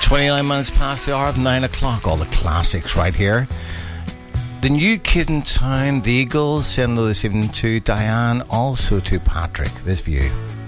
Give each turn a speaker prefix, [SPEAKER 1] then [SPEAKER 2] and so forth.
[SPEAKER 1] 29 minutes past the hour of 9 o'clock. All the classics right here. The New Kid in Town, the Eagles, send this evening to Diane, also to Patrick. This view.